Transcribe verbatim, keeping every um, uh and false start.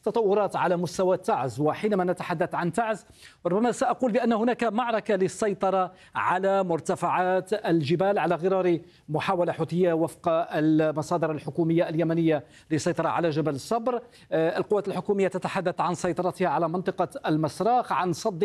تطورات على مستوى تعز. وحينما نتحدث عن تعز ربما سأقول بأن هناك معركة للسيطرة على مرتفعات الجبال على غرار محاولة حوثية وفق المصادر الحكومية اليمنية للسيطرة على جبل الصبر. القوات الحكومية تتحدث عن سيطرتها على منطقة المسراق، عن صد